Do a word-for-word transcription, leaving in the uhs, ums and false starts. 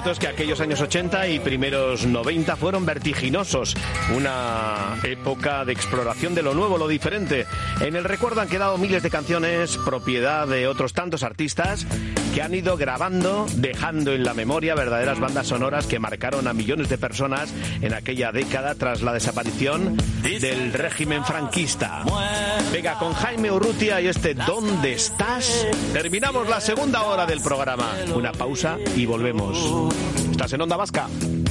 cierto es que aquellos años ochenta y primeros noventa fueron vertiginosos, una época de exploración de lo nuevo, lo diferente. En el recuerdo han quedado miles de canciones, propiedad de otros tantos artistas que han ido grabando, dejando en la memoria verdaderas bandas sonoras que marcaron a millones de personas en aquella década tras la desaparición del régimen franquista. Venga, con Jaime Urrutia y este ¿Dónde estás? Terminamos la segunda hora del programa. Una pausa y volvemos. Estás en Onda Vasca.